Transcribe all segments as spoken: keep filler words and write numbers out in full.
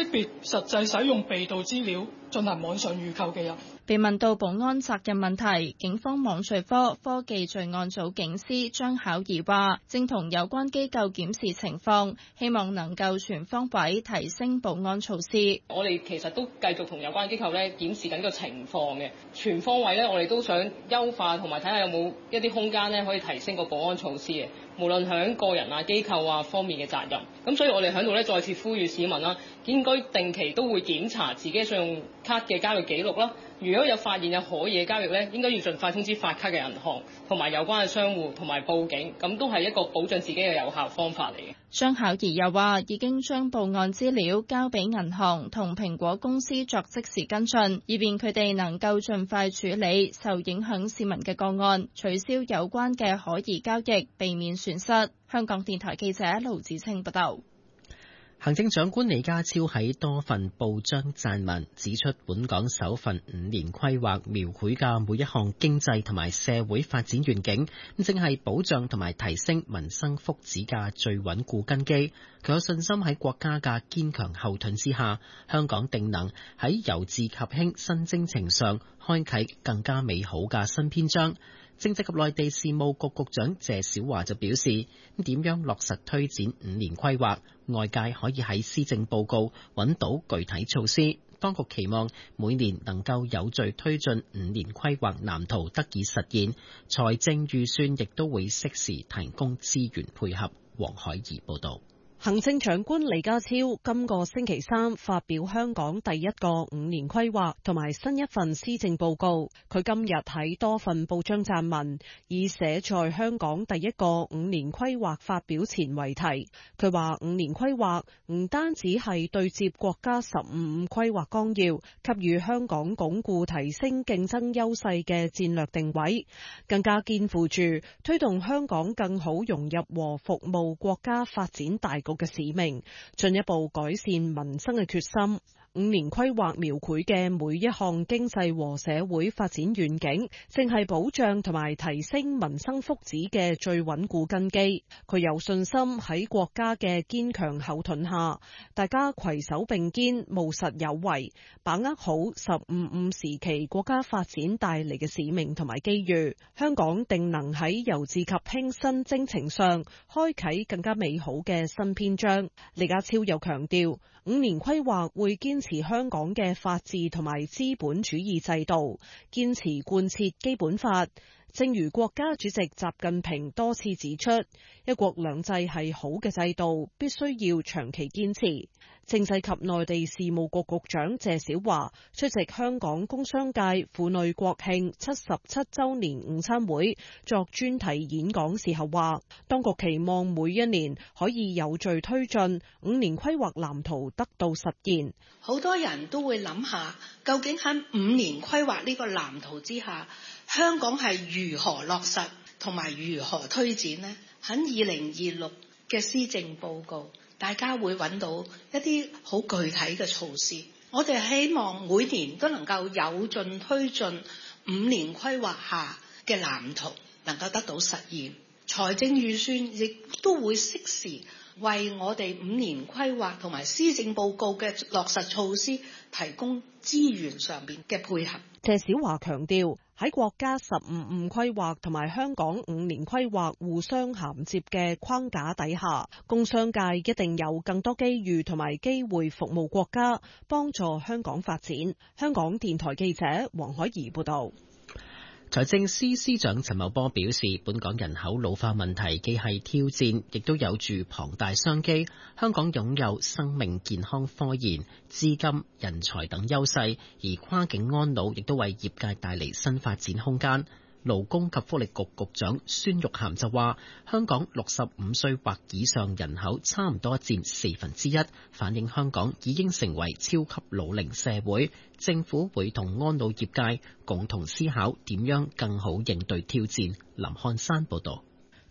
別實際使用被盜資料進行網上預購嘅人。 被問到保安責任問題，警方網罪科科技罪案組警司張巧儀話，正同有關機構檢視情況，希望能夠全方位提升保安措施。 我哋其實都繼續同有關機構咧檢視緊個情況嘅，全方位咧我哋都想優化同埋睇下有冇一啲空間咧可以提升個保安措施嘅，無論響個人啊、機構啊方面嘅責任。咁所以我哋喺度咧再次呼籲市民啦，應該定期都會檢查自己信用卡嘅交易記錄啦。如果有發現有可疑嘅交易咧，應該要盡快通知發卡嘅銀行同埋有關嘅商戶同埋報警，咁都係一個保障自己嘅有效方法嚟嘅。 張巧儀又話，已經將報案資料交俾銀行同蘋果公司作即時跟進，以便佢哋能夠盡快處理受影響市民嘅個案，取消有關嘅可疑交易，避免損失。香港電台記者盧子清報道。 行政長官李家超喺多份報章撰文，指出本港首份五年規劃描繪嘅每一項經濟同埋社會發展願景，正係保障同埋提升民生福祉嘅最穩固根基。佢有信心喺國家嘅堅強後盾之下，香港定能喺由治及興新征程上開啟更加美好嘅新篇章。政制及內地事務局局長謝小華就表示，點樣落實推展五年規劃，外界可以喺施政報告揾到具體措施。當局期望每年能夠有序推進五年規劃藍圖得以實現，財政預算亦都會適時提供資源配合。黃海怡報導。 行政長官李家超今個星期三發表香港第一個五年規劃同埋新一份施政報告。佢今日喺多份報章撰文，以寫在香港第一個五年規劃發表前為題。佢話五年規劃唔單止係對接國家十五五規劃綱要，給予香港鞏固提升競爭優勢嘅戰略定位，更加肩負住推動香港更好融入和服務國家發展大局嘅使命，進一步改善民生嘅決心。五年規劃描繪嘅每一項經濟和社會發展願景，正係保障同埋提升民生福祉嘅最穩固根基。佢有信心喺國家嘅堅強後盾下，大家攜手並肩，務實有為，把握好十五五時期國家發展帶嚟嘅使命同埋機遇。香港定能喺由治及興新征程上，開啟更加美好嘅新篇章。李家超又強調，五年規劃會堅持香港嘅法治同埋資本主義制度，堅持貫徹基本法。正如國家主席習近平多次指出，一國兩制係好嘅制度，必須要長期堅持。政制及內地事務局局長謝小華出席香港工商界婦女國慶七十七週年午餐會作專題演講時候話，當局期望每一年可以有序推進五年規劃藍圖得到實現。 好多人都會諗下，究竟喺五年規劃呢個藍圖之下，香港係如何落實同埋如何推展呢？喺二零二六嘅施政報告，大家會揾到一啲好具體嘅措施。我哋希望每年都能夠有進推進五年規劃下嘅藍圖能夠得到實現，財政預算亦都會適時為我哋五年規劃同埋施政報告嘅落實措施提供資源上邊嘅配合。 謝小華強調，喺國家十五五規劃同埋香港五年規劃互相銜接嘅框架底下，工商界一定有更多機遇同埋機會服務國家，幫助香港發展。香港電台記者黃海怡報道。 財政司司長陳茂波表示，本港人口老化問題既係挑戰，亦都有住龐大商機。香港擁有生命健康科研、資金、人才等優勢，而跨境安老亦都為業界帶嚟新發展空間。勞工及福利局局長孫玉菡就話，香港六十五歲或以上人口差唔多佔四分之一，反映香港已經成為超級老齡社會。政府會同安老業界共同思考點樣更好應對挑戰。林漢山報道。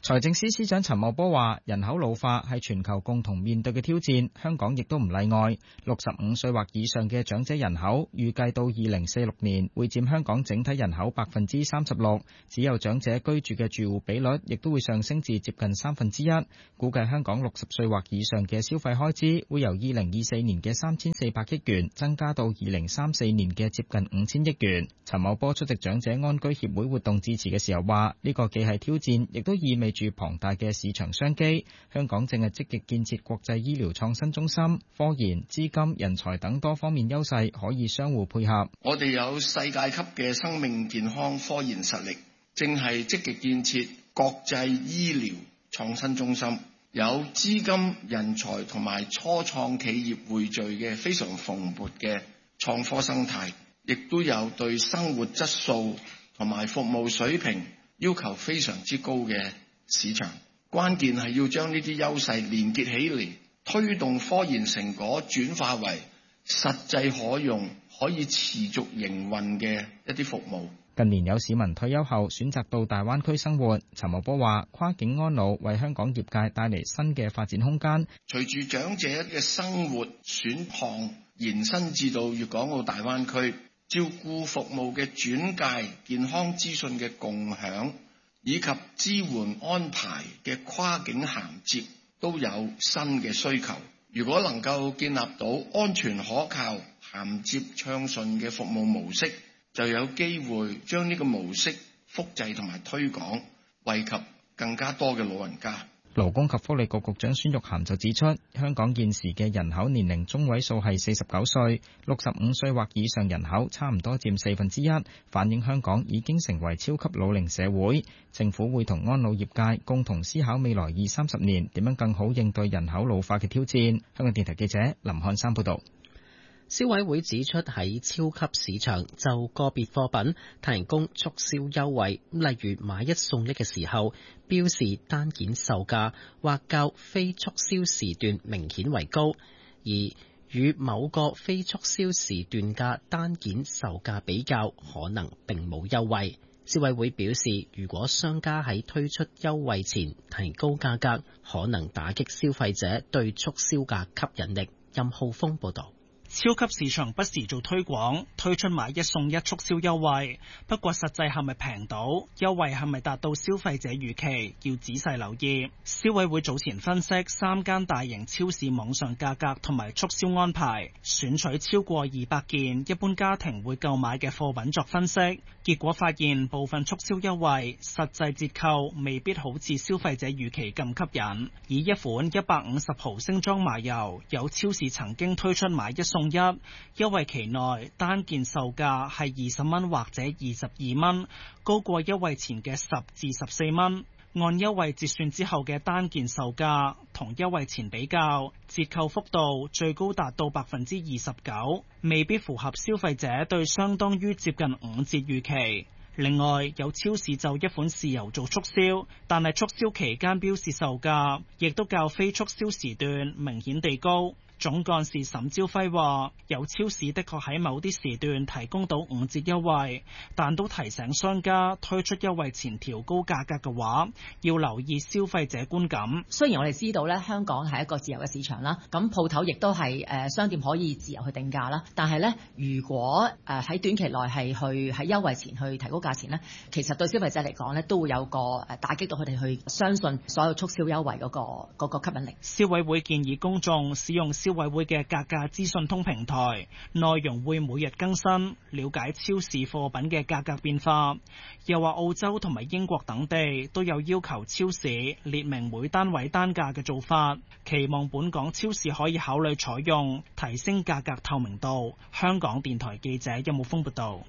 財政司司長陳茂波話：人口老化係全球共同面對嘅挑戰，香港亦都唔例外。六十五歲或以上嘅長者人口預計到二零四六年會佔香港整體人口百分之三十六，只有長者居住嘅住戶比率亦都會上升至接近三分之一。估計香港六十歲或以上嘅消費開支會由二零二四年嘅三千四百億元增加到二零三四年嘅接近五千億元。陳茂波出席長者安居協會活動致辭嘅時候話：呢個既係挑戰，亦都意味住龐大嘅市場商機。香港正係積極建設國際醫療創新中心，科研、資金、人才等多方面優勢可以相互配合。 我哋有世界級嘅生命健康科研實力，正係積極建設國際醫療創新中心，有資金、人才同埋初創企業匯聚嘅非常蓬勃嘅創科生態，亦都有對生活質素同埋服務水平要求非常之高嘅市場。關鍵係要將呢啲優勢連結起嚟，推動科研成果轉化為實際可用、可以持續營運嘅一啲服務。 近年有市民退休後選擇到大灣區生活，陳茂波話：跨境安老為香港業界帶嚟新嘅發展空間。 隨住長者嘅生活選項延伸至到粵港澳大灣區，照顧服務嘅轉介、健康資訊嘅共享，以及支援安排嘅跨境銜接都有新嘅需求。如果能夠建立到安全可靠、銜接暢順嘅服務模式，就有機會將呢個模式複製同埋推廣，惠及更加多嘅老人家。 勞工及福利局局長孫玉菡就指出，香港現時嘅人口年齡中位數係四十九歲，六十五歲或以上人口差唔多佔四分之一，反映香港已經成為超級老齡社會。政府會同安老業界共同思考未來二三十年點樣更好應對人口老化嘅挑戰。香港電台記者林漢山報導。 消委會指出，喺超級市場就個別貨品提供促銷優惠，例如買一送一嘅時候，標示單件售價或較非促銷時段明顯為高，而與某個非促銷時段嘅單件售價比較，可能並冇優惠。消委會表示，如果商家喺推出優惠前提高價格，可能打擊消費者對促銷嘅吸引力。任浩峰報導。 超級市場不時做推廣，推出買一送一促銷優惠，不過實際係咪平到，優惠係咪達到消費者預期，要仔細留意。消委會早前分析三間大型超市網上價格同埋促銷安排，選取超過二百件一般家庭會購買嘅貨品作分析，結果發現部分促銷優惠實際折扣未必好似消費者預期咁吸引。以一款一百五十毫升裝麻油，有超市曾經推出買一送一，優惠期內單件售價係二十蚊或者二十二蚊，高過優惠前嘅十至十四蚊。按優惠折算之後嘅單件售價同優惠前比較，折扣幅度最高達到百分之二十九，未必符合消費者對相當於接近五折預期。另外，有超市就一款豉油做促銷，但係促銷期間標示售價亦都較非促銷時段明顯地高。總幹事沈朝輝話：有超市的確喺某啲時段提供到五折優惠，但都提醒商家推出優惠前調高價格嘅話，要留意消費者觀感。 雖然我哋知道咧，香港係一個自由嘅市場啦，咁鋪頭亦都係誒商店可以自由去定價啦。但係咧，如果誒喺短期內係去喺優惠前去提高價錢咧，其實對消費者嚟講咧，都會有個誒打擊到佢哋去相信所有促銷優惠嗰個嗰個吸引力。 消委會建議公眾使用消委會嘅價格資訊通平台，內容會每日更新，了解超市貨品嘅價格變化。又話澳洲同埋英國等地都有要求超市列明每單位單價嘅做法，期望本港超市可以考慮採用，提升價格透明度。香港電台記者任武峰報道。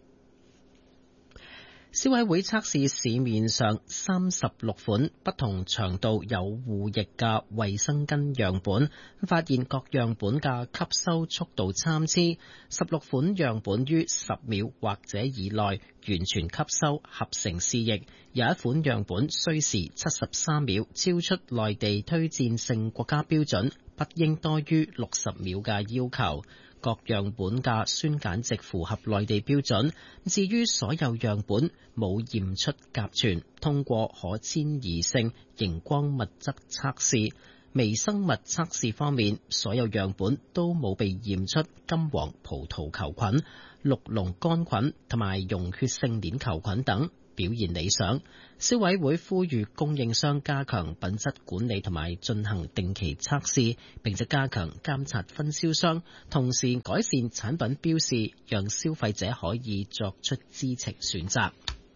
消委會測試市面上三十六款不同長度有護液嘅衛生巾樣本，發現各樣本嘅吸收速度參差，十六款樣本於十秒或者以內完全吸收合成試液，有一款樣本需時七十三秒，超出內地推薦性國家標準， 不應多於六十秒嘅要求。各樣本嘅酸鹼值符合內地標準。至於所有樣本冇驗出甲醛，通過可遷移性熒光物質測試。微生物測試方面，所有樣本都冇被驗出金黃葡萄球菌、綠膿桿菌同埋溶血性鏈球菌等，表現理想。消委會呼籲供應商加強品質管理同埋進行定期測試，並且加強監察分銷商，同時改善產品標示，讓消費者可以作出知情選擇。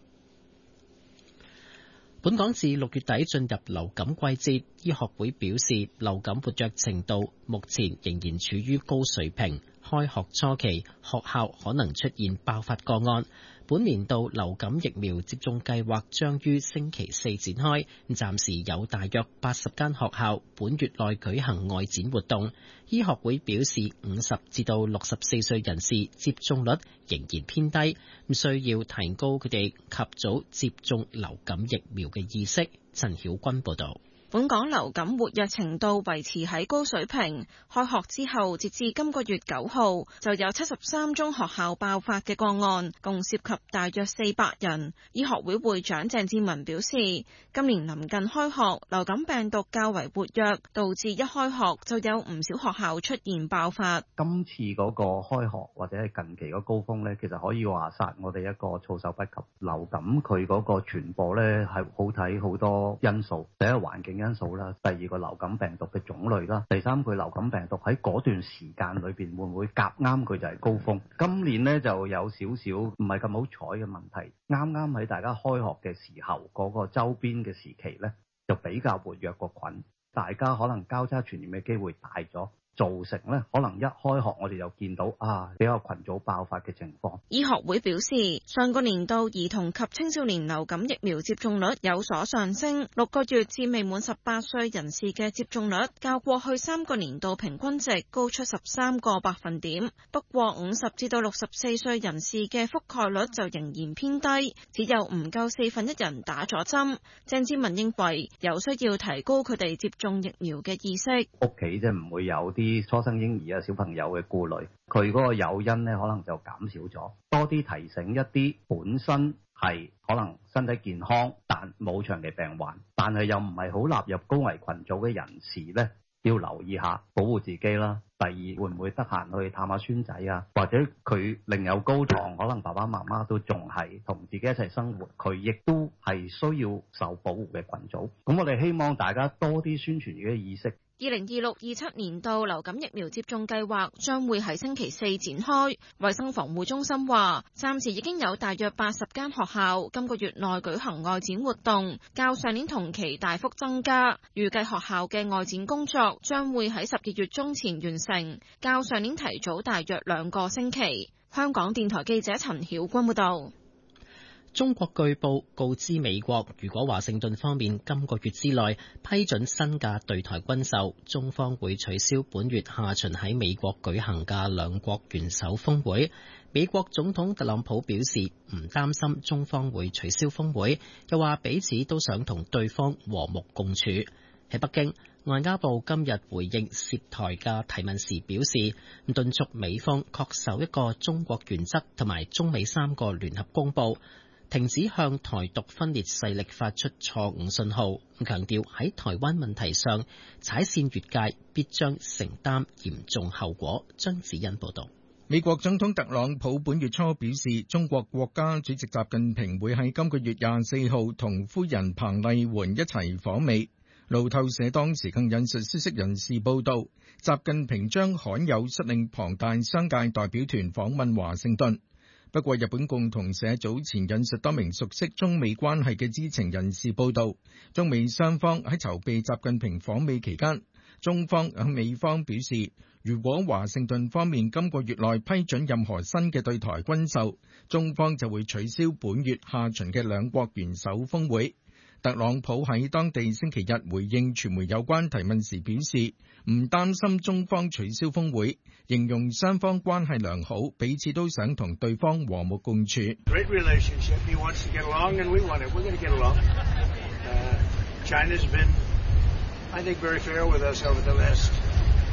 本港自六月底進入流感季節，醫學會表示流感活躍程度目前仍然處於高水平。開學初期，學校可能出現爆發個案。本年度流感疫苗接種計劃將於星期四展開，暫時有大約八十間學校本月內舉行外展活動。醫學會表示，五十至到六十四歲人士接種率仍然偏低，需要提高佢哋及早接種流感疫苗嘅意識。陳曉君報導。 本港流感活躍程度維持喺高水平，開學之後截至今個月九號就有七十三宗學校爆發嘅個案，共涉及大約四百人。醫學會會長鄭志文表示，今年臨近開學，流感病毒較為活躍，導致一開學就有唔少學校出現爆發。 今次嗰個開學或者係近期嗰高峰呢，其實可以話殺我哋一個措手不及。流感佢嗰個傳播呢係好睇好多因素，第一個環境因素啦，第二個流感病毒嘅種類啦，第三個流感病毒喺嗰段時間裏邊會唔會夾啱佢就係高峰。今年呢就有少少唔係咁好彩嘅問題，啱啱喺大家開學嘅時候嗰個周邊嘅時期呢，就比較活躍個菌，大家可能交叉傳染嘅機會大咗，造成呢可能一開學我哋就見到啊比較群組爆發嘅情況。 醫學會表示，上個年度兒童及青少年流感疫苗接種率有所上升，六個月至未滿十八歲人士嘅接種率較過去三個年度平均值高出十三個百分點。不過五十至到六十四歲人士嘅覆蓋率就仍然偏低，只有唔夠四分一人打咗針。鄭志文認為有需要提高佢哋接種疫苗嘅意識。 屋企即係唔會有啲啲初生嬰兒啊小朋友嘅顧慮，佢嗰個誘因咧可能就減少咗，多啲提醒一啲本身係可能身體健康但冇長期病患，但係又唔係好納入高危群組嘅人士咧，要留意下保護自己啦。第二，會唔會得閒去探下孫仔啊？或者佢另有高堂，可能爸爸媽媽都仲係同自己一齊生活，佢亦都係需要受保護嘅群組。咁我哋希望大家多啲宣傳自己嘅意識。 二零二六二七年度流感疫苗接種計劃將會喺星期四展開。衛生防護中心話，暫時已經有大約八十間學校今個月內舉行外展活動，較上年同期大幅增加。預計學校嘅外展工作將會喺十二月中前完成，較上年提早大約兩個星期。香港電台記者陳曉君報道。 中國據報告知美國，如果華盛頓方面今個月之內批准新嘅對台軍售，中方會取消本月下旬喺美國舉行嘅兩國元首峰會。美國總統特朗普表示唔擔心中方會取消峰會，又話彼此都想同對方和睦共處。喺北京，外交部今日回應涉台嘅提問時表示，敦促美方恪守一個中國原則同埋中美三個聯合公報，停止向台獨分裂勢力發出錯誤信號，強調喺台灣問題上踩線越界，必將承擔嚴重後果。張子欣報道。 美國總統特朗普本月初表示，中國國家主席習近平會喺今個月廿四號同夫人彭麗媛一齊訪美。路透社當時更引述消息人士報道，習近平將罕有率領龐大商界代表團訪問華盛頓。不過，日本共同社早前引述多名熟悉中美關係嘅知情人士報道，中美雙方喺籌備習近平訪美期間，中方向美方表示，如果華盛頓方面今個月內批准任何新嘅對台軍售，中方就會取消本月下旬嘅兩國元首峰會。特朗普喺當地星期日回應傳媒有關提問時表示，唔擔心中方取消峰會，形容雙方關係良好，彼此都想同對方和睦共處。 Great relationship. He wants to get along and we want it. We're going to get along. Uh, China's been, I think, very fair with us over the last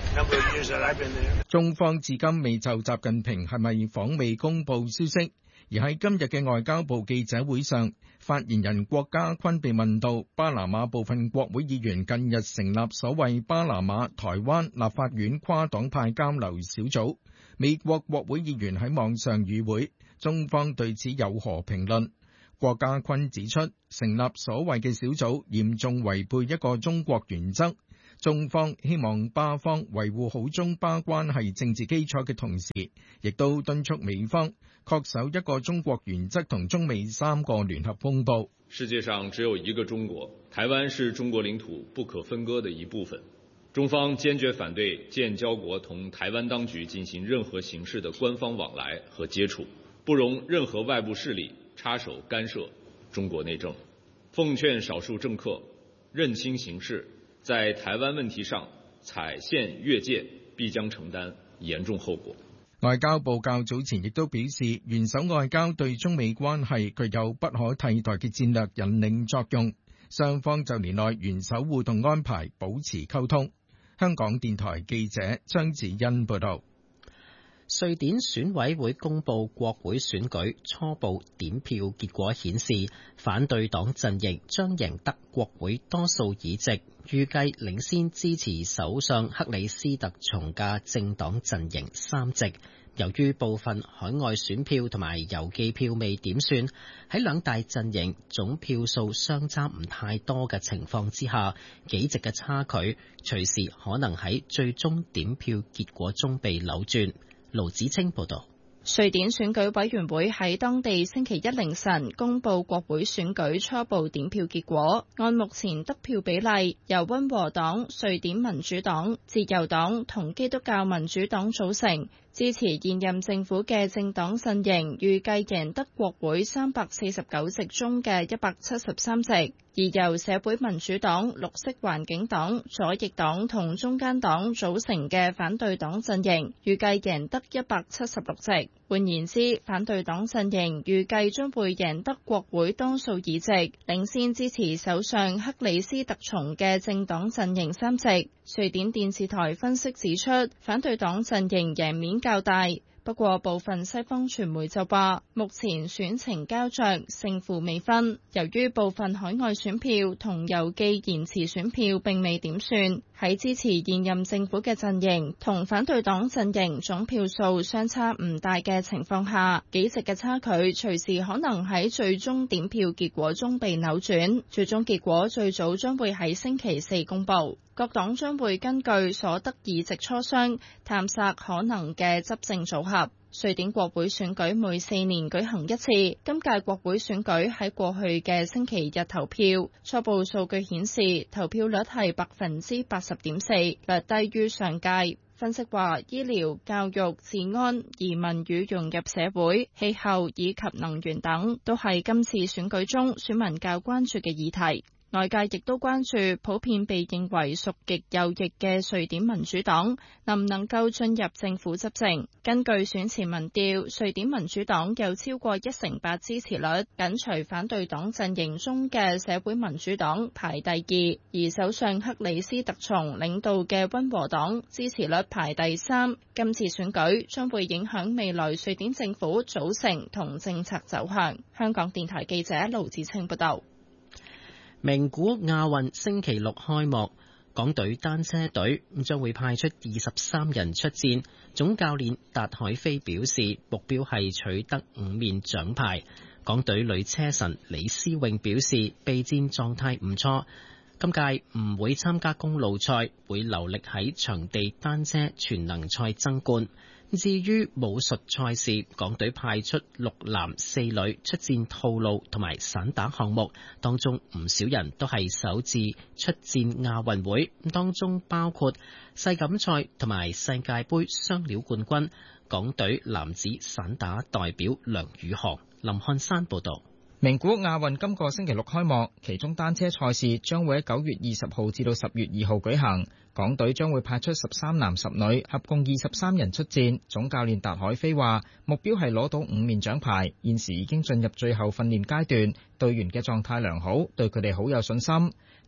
number of years that I've been there. 中方至今未就習近平係咪訪美公佈消息，而喺今日嘅外交部記者會上，發言人郭家坤被問到巴拿馬部分國會議員近日成立所謂巴拿馬台灣立法院跨黨派交流小組，美國國會議員喺網上與會，中方對此有何評論？郭家坤指出，成立所謂嘅小組嚴重違背一個中國原則，中方希望巴方維護好中巴關係政治基礎嘅同時，亦都敦促美方恪守一個中國原則同中美三個聯合公報。 世界上只有一個中國，台灣是中國領土不可分割的一部分。中方堅決反對建交國同台灣當局進行任何形式的官方往來和接觸，不容任何外部勢力插手干涉中國內政，奉勸少數政客認清形勢，在台灣問題上踩線越界，必將承擔嚴重後果。 外交部較早前亦都表示，元首外交對中美關係具有不可替代嘅戰略引領作用，雙方就年內元首互動安排保持溝通。香港電台記者張子欣報道。 瑞典選委會公布國會選舉初步點票結果顯示，反對黨陣營將贏得國會多數議席，預計領先支持首相克里斯特松嘅政黨陣營三席。由於部分海外選票同埋郵寄票未點算，喺兩大陣營總票數相差唔太多嘅情況之下，幾席嘅差距隨時可能喺最終點票結果中被扭轉。盧子清報道。 瑞典選舉委員會喺當地星期一凌晨公布國會選舉初步點票結果，按目前得票比例，由溫和黨、瑞典民主黨、自由黨同基督教民主黨組成。支持現任政府嘅政黨陣營預計贏得國會三百四十九席中嘅一百七十三席，而由社會民主黨、綠色環境黨、左翼黨同中間黨組成嘅反對黨陣營預計贏得一百七十六席。換言之，反對黨陣營預計將會贏得國會多數議席，領先支持首相克里斯特松嘅政黨陣營三席。瑞典電視台分析指出，反對黨陣營贏面較大，不過部分西方傳媒就話，目前選情膠着，勝負未分。由於部分海外選票同郵寄延遲選票並未點算，喺支持現任政府嘅陣營同反對黨陣營總票數相差唔大嘅情況下，幾席嘅差距隨時可能喺最終點票結果中被扭轉。最終結果最早將會喺星期四公佈。各黨將會根據所得議席磋商，探索可能嘅執政組合。瑞典國會選舉每四年舉行一次，今屆國會選舉喺過去嘅星期日投票，初步數據顯示投票率係百分之八十點四，略低於上屆。分析話，醫療、教育、治安、移民與融入社會、氣候以及能源等，都係今次選舉中選民較關注嘅議題。外界亦都關注普遍被認為屬極右翼嘅瑞典民主黨能唔能夠進入政府執政。根據選前民調，瑞典民主黨有超過一成八支持率，緊隨反對黨陣營中嘅社會民主黨排第二，而首相克里斯特松領導嘅溫和黨支持率排第三。今次選舉將會影響未來瑞典政府組成同政策走向。香港電台記者盧子清報道。 名古亞運星期六開幕，港隊單車隊將會派出二十三人出戰。總教練達海飛表示，目標係取得五面獎牌。港隊女車神李思穎表示，備戰狀態唔錯，今屆唔會參加公路賽，會留力喺場地單車全能賽爭冠。至於武術賽事，港隊派出六男四女出戰套路同埋散打項目，當中唔少人都係首次出戰亞運會，當中包括世錦賽同埋世界盃雙料冠軍港隊男子散打代表梁宇航。林漢山報道。 名古亞運今個星期六開幕，其中單車賽事將會喺九月二十號至到十月二號舉行。港隊將會派出十三男十女，合共二十三人出戰。總教練達海飛話，目標係攞到五面獎牌，現時已經進入最後訓練階段，隊員嘅狀態良好，對佢哋好有信心。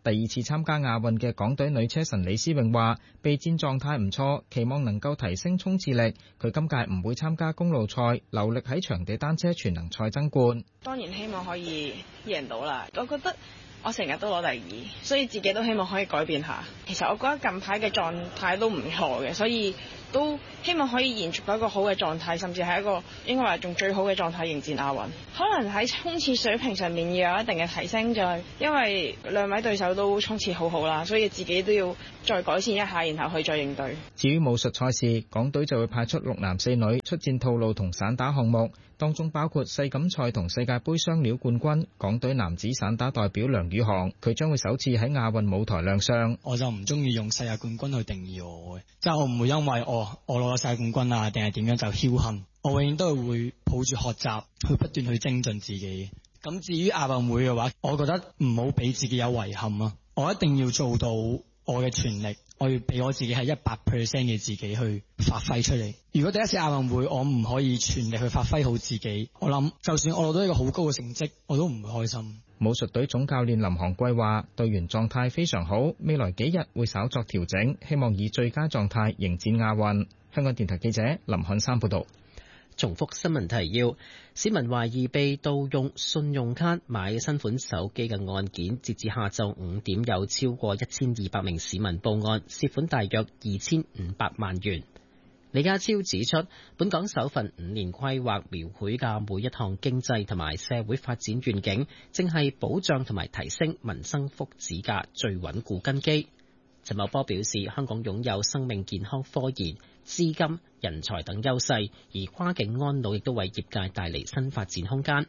第二次參加亞運嘅港隊女車神李思穎話，備戰狀態唔錯，期望能夠提升衝刺力。佢今屆唔會參加公路賽，留力喺場地單車全能賽爭冠。 當然希望可以贏到啦，我覺得我成日都攞第二，所以自己都希望可以改變下。其實我覺得近排嘅狀態都唔錯嘅，所以都希望可以延續到一個好嘅狀態，甚至係一個應該話仲最好嘅狀態迎戰亞運。可能喺衝刺水平上面要有一定嘅提升，就係因為兩位對手都衝刺好好啦，所以自己都要再改善一下，然後去再應對。 至於武術賽事，港隊就會派出六男四女出戰套路同散打項目，當中包括世錦賽同世界盃雙料冠軍港隊男子散打代表梁宇航，佢將會首次喺亞運舞台亮相。 我就唔中意用世界冠軍去定義我嘅，即係我唔會因為我我攞咗世界冠軍啊，定係點樣就僥倖。我永遠都係會抱住學習，去不斷去精進自己。咁至於亞運會嘅話，我覺得唔好俾自己有遺憾啊！我一定要做到我嘅全力，我要俾我自己係一百 percent 嘅自己去發揮出嚟。如果第一次亞運會我唔可以全力去發揮好自己，我諗就算我攞到一個好高嘅成績，我都唔會開心。 武術隊總教練林航貴話，隊員狀態非常好，未來幾日會稍作調整，希望以最佳狀態迎戰亞運。香港電台記者林漢山報道。 重複新聞提要：市民懷疑被盜用信用卡買新款手機嘅案件，截至下晝五點，有超過一千二百名市民報案，涉款大約二千五百萬元。李家超指出，本港首份五年規劃描繪嘅每一項經濟同埋社會發展願景，正係保障同埋提升民生福祉嘅最穩固根基。陳茂波表示，香港擁有生命健康科研、資金、人才等優勢，而跨境安老亦都為業界帶嚟新發展空間。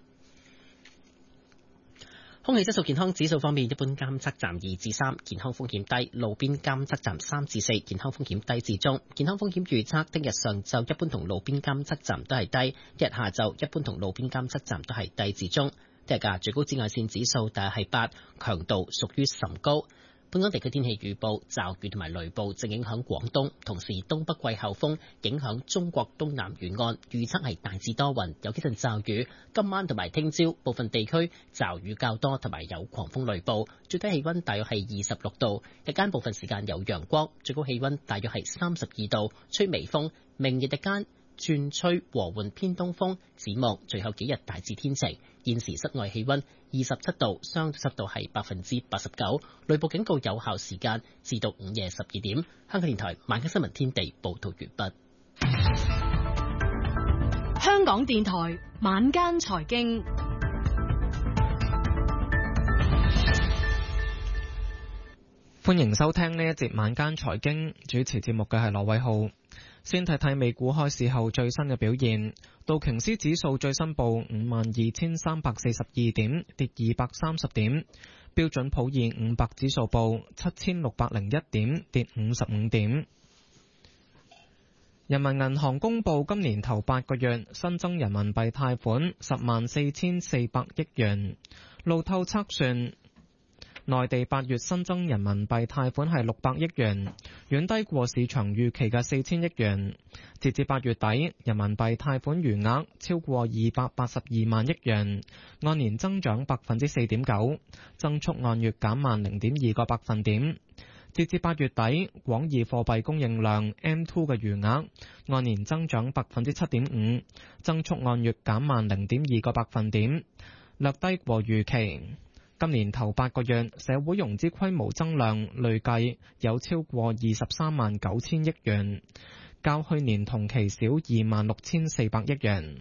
空氣質素健康指數方面，一般監測站二至三，健康風險低；路邊監測站三至四，健康風險低至中。健康風險預測，聽日上晝一般同路邊監測站都係低，一日下晝一般同路邊監測站都係低至中。聽日嘅最高紫外線指數大約係八，強度屬於甚高。本港地區天氣預報，驟雨同埋雷暴正影響廣東，同時東北季候風影響中國東南沿岸，預測係大致多雲，有幾陣驟雨。今晚同埋聽朝部分地區驟雨較多，同埋有狂風雷暴。最低氣溫大約係二十六度，日間部分時間有陽光，最高氣溫大約係三十二度，吹微風。明日日間轉吹和緩偏東風，展望最後幾日大致天晴。現時室外氣溫二十七度，相對濕度係百分之八十九，雷暴警告有效時間至到午夜十二點。香港電台晚間新聞天地報道完畢。 香港電台晚間財經， 歡迎收聽呢一節晚間財經，主持節目嘅係羅偉浩。先睇睇美股開市後最新嘅表現，道瓊斯指數最新報五萬二千三百四十二點，跌二百三十點；標準普爾五百指數報七千六百零一點，跌五十五點。人民銀行公布今年頭八個月新增人民幣貸款十萬四千四百億元，路透測算，內地八月新增人民幣貸款係六百億元，遠低過市場預期嘅四千億元。截至八月底，人民幣貸款餘額超過二百八十二萬億元，按年增長百分之四點九，增速按月減慢零點二個百分點。截至八月底，廣義貨幣供應量 M 二 嘅餘額按年增長百分之七點五，增速按月減慢零點二個百分點，略低過預期。今年頭八個月，社會融資規模增量累計有超過二十三萬九千億元，較去年同期少二萬六千四百億元。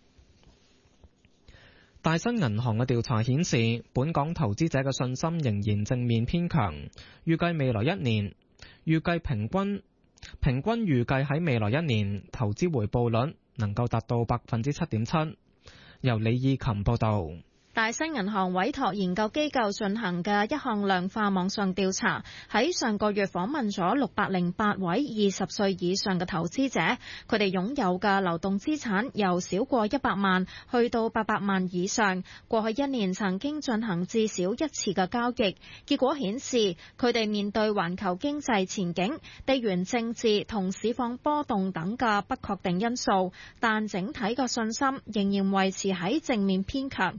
大新銀行嘅調查顯示，本港投資者嘅信心仍然正面偏強，預計未來一年，預計平均平均預計喺未來一年投資回報率能夠達到百分之七點七。由李義琴報道。 大新銀行委託研究機構進行嘅一項量化網上調查，喺上個月訪問咗六百零八位二十歲以上嘅投資者，佢哋擁有嘅流動資產由少過一百萬去到八百萬以上，過去一年曾經進行至少一次嘅交易。結果顯示，佢哋面對環球經濟前景、地緣政治同市況波動等嘅不確定因素，但整體嘅信心仍然維持喺正面偏強。投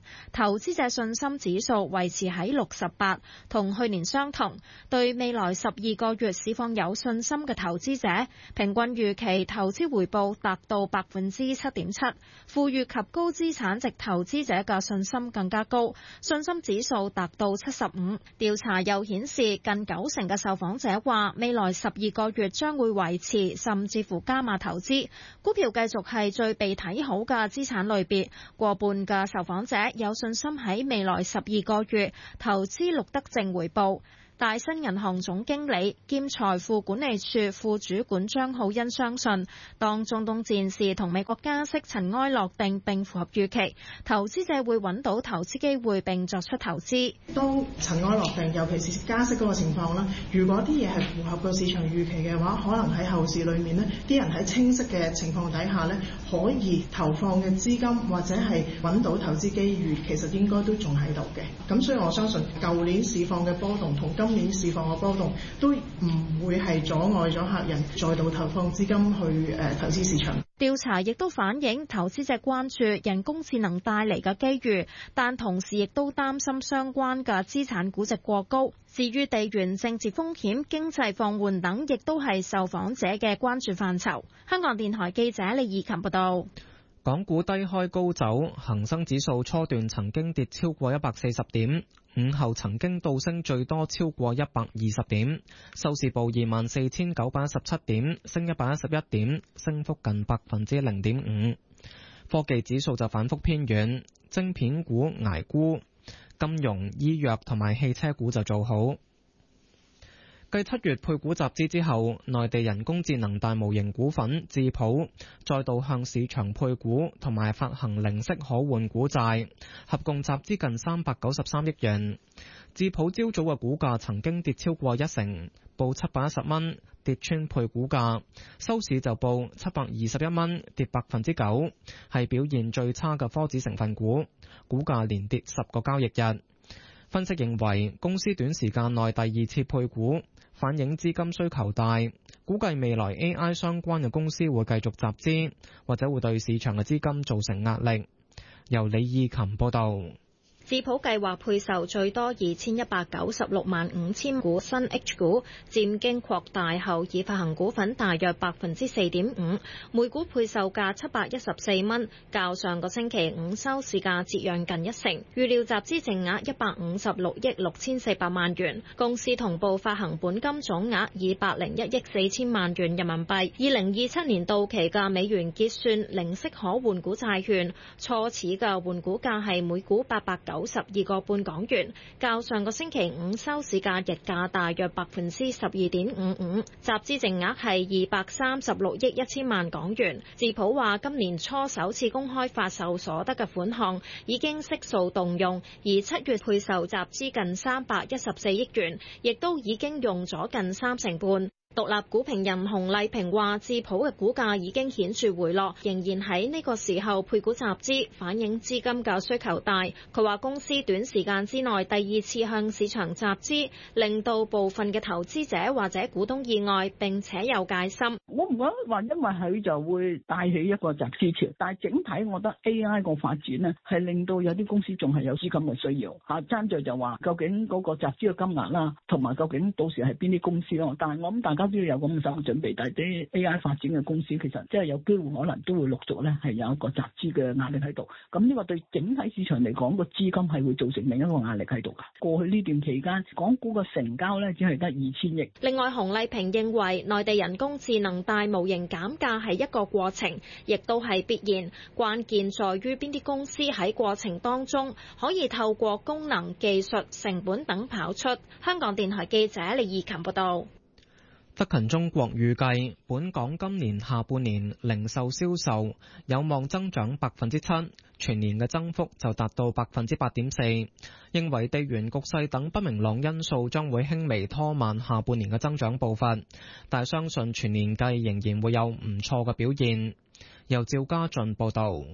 投資者信心指數維持喺六十八，同去年相同。對未來十二個月市況有信心嘅投資者，平均預期投資回報達到百分之七點七。富裕及高資產值投資者嘅信心更加高，信心指數達到七十五。調查又顯示，近九成嘅受訪者話未來十二個月將會維持甚至乎加碼投資。股票繼續係最被睇好嘅資產類別，過半嘅受訪者有信心喺未來十二個月投資錄得正回報。大新銀行總經理兼財富管理處副主管張浩欣相信，當中東戰事同美國加息塵埃落定並符合預期，投資者會揾到投資機會並作出投資。 當塵埃落定，尤其是加息嗰個情況啦，如果啲嘢係符合個市場預期嘅話，可能喺後市裏面呢，啲人喺清晰嘅情況底下呢，可以投放嘅資金或者係揾到投資機遇，其實應該都仲喺度嘅。咁所以我相信舊年市況嘅波動同今今年市況嘅波動都唔會係阻礙咗客人再度投放資金去誒投資市場。 調查亦都反映投資者關注人工智能帶嚟嘅機遇，但同時亦都擔心相關嘅資產估值過高。至於地緣政治風險、經濟放緩等，亦都係受訪者嘅關注範疇。香港電台記者李義琴報道。 港股低開高走，恒生指數初段曾經跌超過一百四十點，午後曾經倒升最多超過一百二十點，收市報二萬四千九百一十七點，升一百一十一點，升幅近百分之零點五。科技指數就反覆偏軟，晶片股捱沽，金融、醫藥同埋汽車股就做好。繼七月配股集資之後，內地人工智能大模型股份智譜再度向市場配股同埋發行零息可換股債，合共集資近三百九十三億元。智譜朝早嘅股價曾經跌超過一成，報七百一十蚊，跌穿配股價，收市就報七百二十一蚊，跌百分之九，係表現最差嘅科指成分股，股價連跌十個交易日。分析認為，公司短時間內第二次配股，反映資金需求大，估計未來 A I 相關嘅公司會繼續集資，或者會對市場嘅資金造成壓力。由李義琴報道。 智譜計劃配售最多二千一百九十六萬五千股新 H 股，佔經擴大後已發行股份大約百分之四點五，每股配售價七百一十四蚊，較上個星期五收市價折讓近一成。預料集資淨額一百五十六億六千四百萬元，公司同步發行本金總額二百零一億四千萬元人民幣。二零二七年到期嘅美元結算零息可換股債券，初始嘅換股價係每股八百九十二個半港元，較上個星期五收市價日價大約百分之十二點五五，集資淨額係二百三十六億一千萬港元。智譜話今年初首次公開發售所得嘅款項已經悉數動用，而七月配售集資近三百一十四億元，亦都已經用咗近三成半。獨立股評人洪麗萍話，智譜嘅股價已經顯著回落，仍然喺呢個時候配股集資，反映資金嘅需求大。佢話公司短時間之內第二次向市場集資，令到部分嘅投資者或者股東意外，並且有戒心。 我唔覺得話因為佢就會帶起一個集資潮，但係整體我覺得 A I 個發展呢係令到有啲公司仲係有資金嘅需要。吓，爭在就話究竟嗰個集資嘅金額啦，同埋究竟到時係邊啲公司咯。但係我諗大家都要有咁嘅心理準備，但係啲 A I 發展嘅公司其實即係有機會可能都會陸續咧係有一個集資嘅壓力喺度。咁呢個對整體市場嚟講個資金係會造成另一個壓力喺度㗎。過去呢段期間，港股嘅成交咧只係得二千億。 另外，洪麗萍認為內地人工智能大模型減價係一個過程，亦都係必然。關鍵在於邊啲公司喺過程當中可以透過功能、技術、成本等跑出。香港電台記者李義琴報道。 德勤中國預計，本港今年下半年零售銷售有望增長百分之七，全年嘅增幅就達到百分之八點四。認為地緣局勢等不明朗因素將會輕微拖慢下半年嘅增長步伐，但相信全年計仍然會有唔錯嘅表現。由趙家俊報道。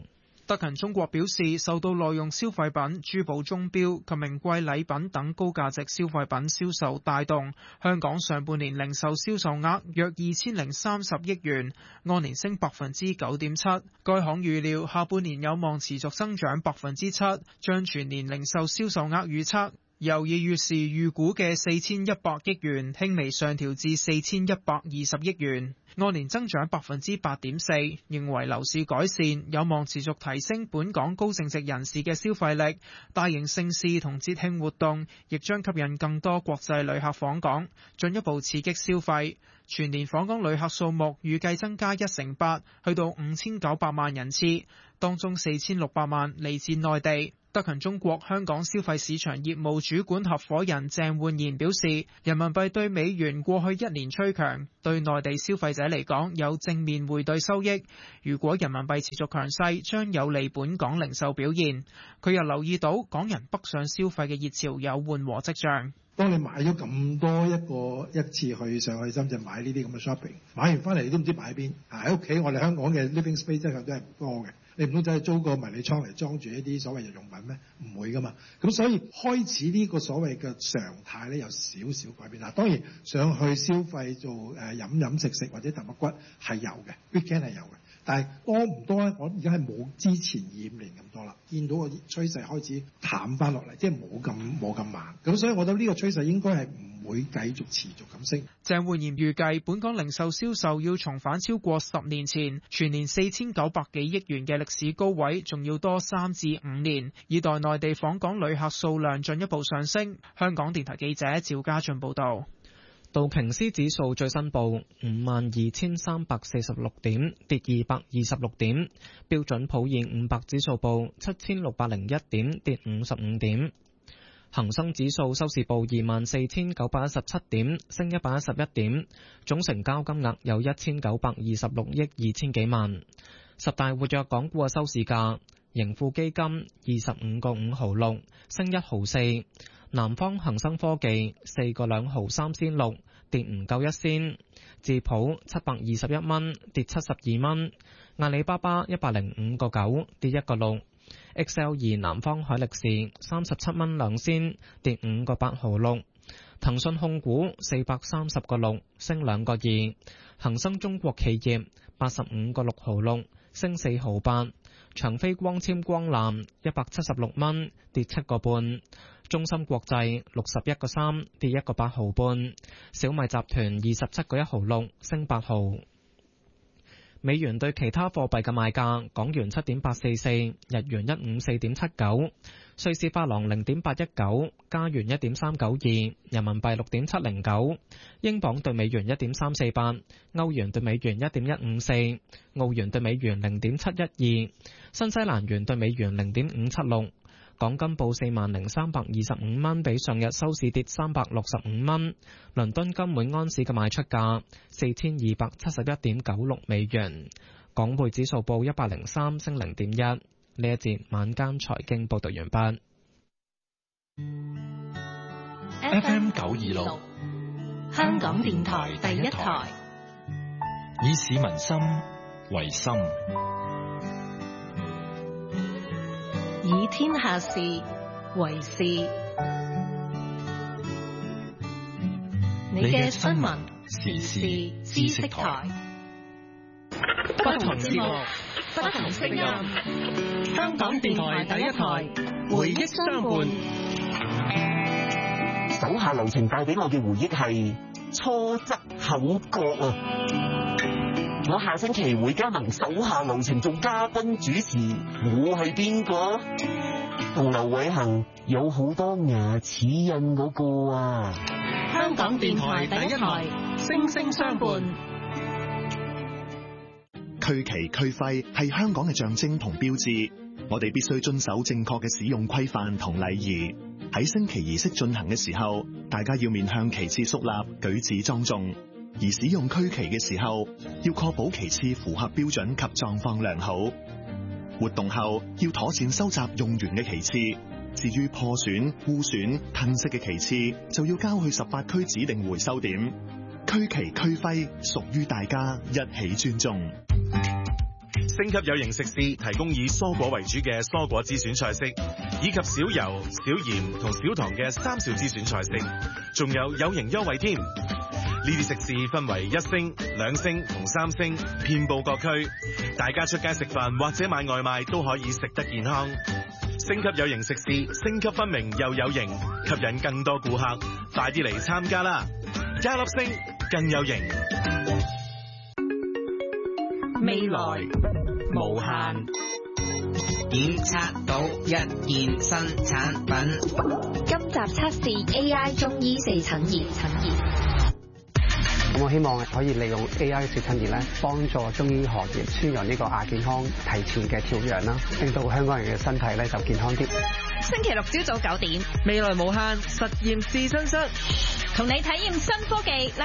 德勤中國表示，受到耐用消費品、珠寶鐘錶及名貴禮品等高價值消費品銷售帶動，香港上半年零售銷售額約二千零三十億元，按年升百分之九點七。該行預料下半年有望持續增長百分之七，將全年零售銷售額預測由二月時預估嘅四千一百億元輕微上調至四千一百二十億元，按年增長百分之八點四。認為樓市改善有望持續提升本港高淨值人士嘅消費力，大型盛事同節慶活動亦將吸引更多國際旅客訪港，進一步刺激消費。全年訪港旅客數目預計增加一成八，去到五千九百萬人次，當中四千六百萬嚟自內地。德勤中國香港消費市場業務主管合夥人鄭煥賢表示，人民幣對美元過去一年趨強，對內地消費者嚟講有正面匯兌收益。如果人民幣持續強勢，將有利本港零售表現。佢又留意到港人北上消費嘅熱潮有緩和跡象。 當你買咗咁多一個一次去上去深圳買呢啲咁嘅 shopping， 買完翻嚟你都唔知擺喺邊。喺屋企我哋香港嘅 living space 真係都係唔多嘅。你唔通真係租個迷你倉嚟裝住一啲所謂日用品咩？唔會噶嘛。咁所以開始呢個所謂嘅常態咧有少少改變啦。當然上去消費做誒飲飲食食或者揼骨骨係有嘅 ，weekend 係有嘅。但係多唔多咧？我而家係冇之前二五年咁多啦，見到個趨勢開始淡翻落嚟，即係冇咁冇咁猛。咁所以我覺得呢個趨勢應該係唔會繼續持續咁升。 鄭煥賢預計本港零售銷售要重返超過十年前全年四千九百幾億元嘅歷史高位，仲要多三至五年，以待內地訪港旅客數量進一步上升。香港電台記者趙家俊報道。 道瓊斯指數最新報五萬二千三百四十六點，跌二百二十六點。標準普爾五百指數報七千六百零一點，跌五十五點。恒生指數收市報二萬四千九百一十七點，升一百一十一點。總成交金額有一千九百二十六億二千幾萬。十大活躍港股嘅收市價，盈富基金二十五個五毫六，升一毫四。南方恒生科技四個兩毫三仙六，跌唔夠一仙。智普七百二十一蚊，跌七十二蚊。阿里巴巴一百零五個九，跌一個六。X L 二南方海力士三十七蚊兩仙，跌五個八毫六。騰訊控股四百三十個六，升兩個二。恒生中國企業八十五個六毫六，升四毫八。長飛光纖光纜一百七十六蚊，跌七個半。中芯國際六十一個三，跌一個八毫半。小米集團二十七個一毫六，升八毫。美元對其他貨幣嘅賣價：港元七點八四四，日元一五四點七九，瑞士法郎零點八一九，加元一點三九二，人民幣六點七零九，英鎊對美元一點三四八，歐元對美元一點一五四，澳元對美元零點七一二，新西蘭元對美元零點五七六。港金報四萬零三百二十五蚊，比上日收市跌三百六十五蚊。倫敦金每安士嘅賣出價四千二百七十一點九六美元。港匯指數報一百零三，升零點一。呢一節晚間財經報道完畢。 F M 九二六，香港電台第一台，以市民心為心， 以天下事為事。你嘅新聞時事知識台， 不同節目，不同聲音。香港電台第一台，回憶相伴。 手下留情帶俾我嘅回憶係初則口角啊！我下星期會加盟手下留情做嘉賓主持，我係邊個？同劉偉恒有好多牙齒印嗰個啊！ 香港電台第一台，聲聲相伴。 區旗區徽係香港嘅象徵同標誌，我哋必須遵守正確嘅使用規範同禮儀。喺升旗儀式進行嘅時候，大家要面向旗幟肅立，舉止莊重。而使用區旗嘅時候，要確保旗幟符合標準及狀況良好。活動後要妥善收集用完嘅旗幟，至於破損、污損、褪色嘅旗幟，就要交去十八區指定回收點。區旗區徽屬於大家，一起尊重。 星級有型食肆提供以蔬果為主嘅蔬果之選菜式，以及少油、少鹽同少糖嘅三少之選菜式，仲有有型優惠添。呢啲食肆分為一星、兩星同三星，遍佈各區，大家出街食飯或者買外賣都可以食得健康。星級有型食肆，星級分明又有型，吸引更多顧客，快啲嚟參加啦！加粒星更有型， 未來無限。檢測到一件新產品。 今集測試 A I 中醫四診熱診熱。 咁我希望可以利用 A I 四診熱咧，幫助中醫行業宣揚呢個亞健康提前嘅調養啦，令到香港人嘅身體咧就健康啲。 星期六朝早九點， 未來無限實驗試新室， 同你體驗新科技。